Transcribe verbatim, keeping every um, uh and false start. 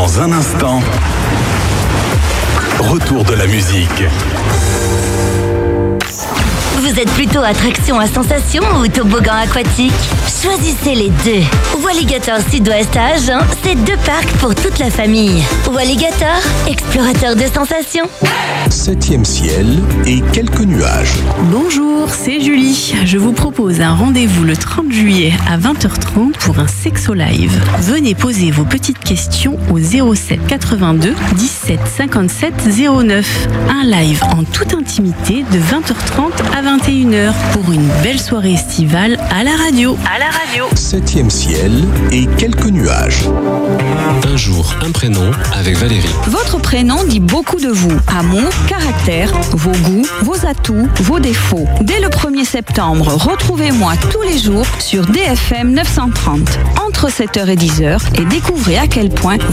Dans un instant, retour de la musique. Vous êtes plutôt attraction à sensation ou toboggan aquatique? Choisissez les deux. Walligator Sud-Ouest à Agen, c'est deux parcs pour toute la famille. Walligator, explorateur de sensations. Septième ciel et quelques nuages. Bonjour, c'est Julie. Je vous propose un rendez-vous le trente juillet à vingt heures trente pour un sexo live. Venez poser vos petites questions au zéro sept quatre-vingt-deux dix-sept cinquante-sept zéro neuf. Un live en toute intimité de vingt heures trente à vingt et une heures pour une belle soirée estivale à la radio. À la radio. Septième ciel et quelques nuages. Un jour, un prénom avec Valérie. Votre prénom dit beaucoup de vous. Amour, caractère, vos goûts, vos atouts, vos défauts. Dès le premier septembre, retrouvez-moi tous les jours sur D F M neuf cent trente, entre sept heures et dix heures, et découvrez à quel point